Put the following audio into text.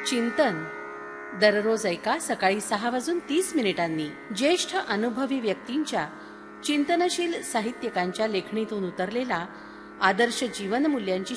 चिंतन दररोज ऐका सकाळी 6:30 ज्येष्ठ अनुभवी व्यक्तींच्या चिंतनशील साहित्यिकांच्या लेखणीतून उतरलेला आदर्श जीवनमूल्यांची